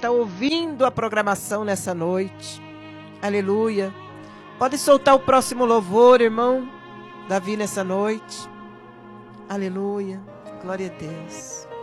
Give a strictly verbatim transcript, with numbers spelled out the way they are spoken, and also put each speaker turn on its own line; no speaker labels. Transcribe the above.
está ouvindo a programação nessa noite. Aleluia. Pode soltar o próximo louvor, irmão Davi, nessa noite. Aleluia. Glória a Deus.